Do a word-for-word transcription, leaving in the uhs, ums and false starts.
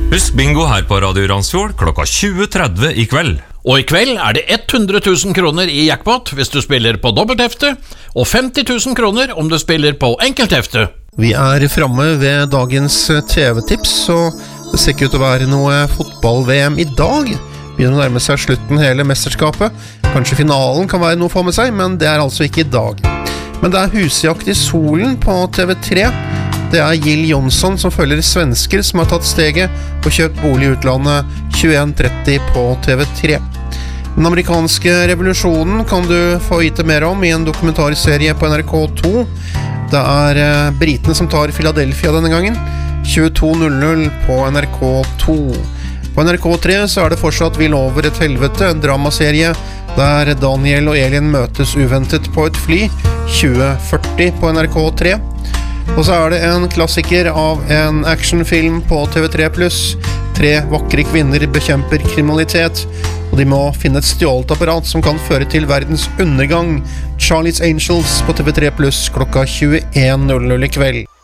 Husk bingo her på Radio Randsfjord klokka tjue tretti i kveld. Og i kveld er det hundre tusen kroner i jackpot hvis du spiller på dobbelthefte, og femti tusen kroner om du spiller på enkelthefte. Vi er fremme ved dagens T V-tips, og det ser ikke ut til å være noe fotball-V M i dag. Begynner å nærme seg slutten hele mesterskapet. Kanskje finalen kan være noe å få med seg, men det er altså ikke i dag. Men det er husjakt i solen på T V tre. Det er Jill Johnson som følger svensker som har tatt steget og kjøpt bolig i utlandet tjueen tretti på T V tre. Den amerikanske revolusjonen kan du få vite mer om i en dokumentarserie på N R K to. Det er eh, britene som tar Philadelphia denne gangen, tjueto null null på N R K to. På N R K tre så er det fortsatt Vi lover et helvete, en dramaserie der Daniel og Elin møtes uventet på et fly, tjue førti på N R K tre. Og så er det en klassiker av en actionfilm på T V tre pluss. Tre vakre kvinner bekjemper kriminalitet, og de må finne et stjålet apparat som kan føre til verdens undergang. Charlie's Angels på T V tre pluss klokka tjueen null null i kveld.